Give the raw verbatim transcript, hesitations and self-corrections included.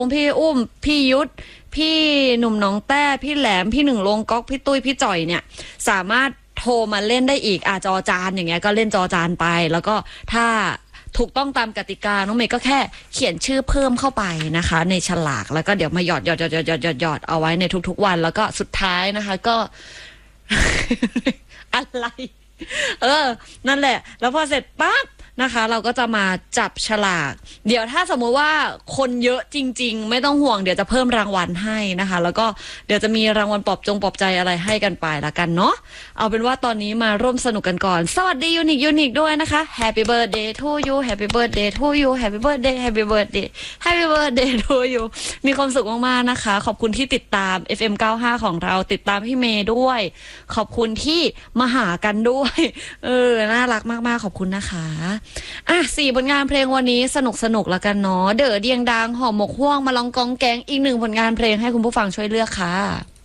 พี่อุ้มพี่ยุทธพี่หนุ่มน้องแต้พี่แหลมพี่หนึ่งลงก๊อกพี่ตุ้ยพี่จ่อยเนี่ยสามารถโทรมาเล่นได้อีกอาจอจานอย่างเงี้ยก็เล่นจอจานไปแล้วก็ถ้าถูกต้องตามกติกาน้องเมย์ก็แค่เขียนชื่อเพิ่มเข้าไปนะคะในฉลากแล้วก็เดี๋ยวมาหยอดหยอดหยอดหยอดหยอดหยอดหยอดเอาไว้ในทุกๆวันแล้วก็สุดท้ายนะคะก็ อะไรเออนั่นแหละแล้วพอเสร็จปั๊บนะคะเราก็จะมาจับฉลากเดี๋ยวถ้าสมมติว่าคนเยอะจริงๆไม่ต้องห่วงเดี๋ยวจะเพิ่มรางวัลให้นะคะแล้วก็เดี๋ยวจะมีรางวัลปลอบจงปลอบใจอะไรให้กันไปละกันเนาะเอาเป็นว่าตอนนี้มาร่วมสนุกกันก่อนสวัสดียูนิคยูนิคด้วยนะคะ Happy birthday to you Happy birthday to you Happy birthday Happy birthday Happy birthday to you มีความสุขมากๆนะคะขอบคุณที่ติดตาม เอฟ เอ็ม เก้าสิบห้า ของเราติดตามพี่เมย์ด้วยขอบคุณที่มาหากันด้วยเออน่ารักมากๆขอบคุณนะคะอ่ะสี่ผลงานเพลงวันนี้สนุกสนุกแล้วกันเนาะเด๋อเดียงดังห่อหมกห่วงมาลองกองแกงอีกหนึ่งผลงานเพลงให้คุณผู้ฟังช่วยเลือกค่ะ